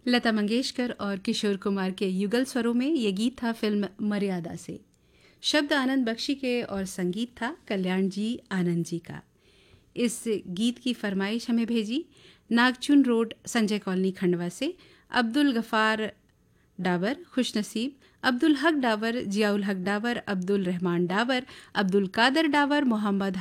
लता मंगेशकर और किशोर कुमार के युगल स्वरों में ये गीत था फिल्म मर्यादा से। शब्द आनंद बख्शी के और संगीत था कल्याण जी आनंद जी का। इस गीत की फरमाइश हमें भेजी नागचुन रोड संजय कॉलोनी खंडवा से अब्दुल गफ़ार डावर, खुशनसीब, अब्दुल हक डावर, जियाउल हक डावर, अब्दुल रहमान डावर, अब्दुल कादर डावर, मोहम्मद